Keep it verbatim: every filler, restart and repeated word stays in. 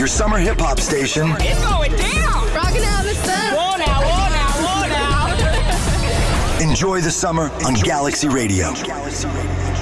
your summer hip-hop station. It's going down. Rockin' out the sun. Whoa now, whoa now, whoa now. Enjoy the summer on Galaxy Radio. Galaxy Radio.